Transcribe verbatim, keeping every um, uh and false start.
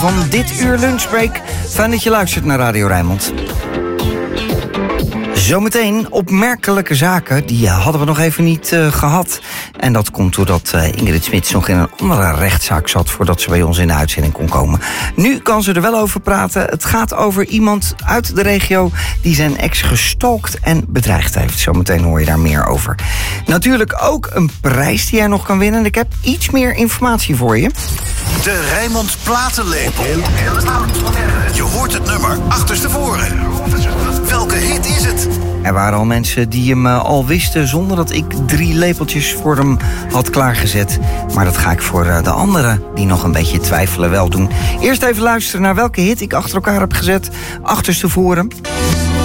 Van dit uur lunchbreak. Fijn dat je luistert naar Radio Rijnmond. Zometeen opmerkelijke zaken, die hadden we nog even niet uh, gehad. En dat komt doordat uh, Ingrid Smits nog in een andere rechtszaak zat voordat ze bij ons in de uitzending kon komen. Nu kan ze er wel over praten. Het gaat over iemand uit de regio die zijn ex gestalkt en bedreigd heeft. Zometeen hoor je daar meer over. Natuurlijk ook een prijs die jij nog kan winnen. Ik heb iets meer informatie voor je. De Rijnmond Platenlepel. Je hoort het nummer achterstevoren. Welke hit is het? Er waren al mensen die hem uh, al wisten zonder dat ik drie lepeltjes voor hem had klaargezet. Maar dat ga ik voor uh, de anderen die nog een beetje twijfelen wel doen. Eerst even luisteren naar welke hit ik achter elkaar heb gezet. Achterstevoren.